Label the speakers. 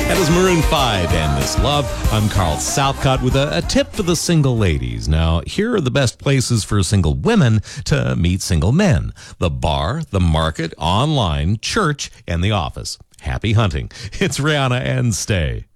Speaker 1: That is Maroon 5 and This Love. I'm Carl Southcott with a tip for the single ladies. Now, here are the best places for single women to meet single men: the bar, the market, online, church, and the office. Happy hunting. It's Rihanna and Stay.